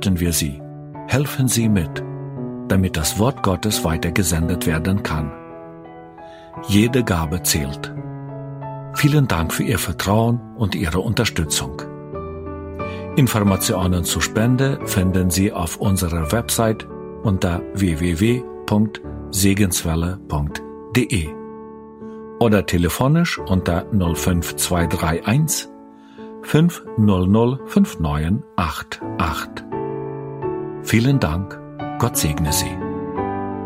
bitten wir Sie, helfen Sie mit, damit das Wort Gottes weitergesendet werden kann. Jede Gabe zählt. Vielen Dank für Ihr Vertrauen und Ihre Unterstützung. Informationen zur Spende finden Sie auf unserer Website unter www.segenswelle.de oder telefonisch unter 05231 500 5988. Vielen Dank, Gott segne Sie.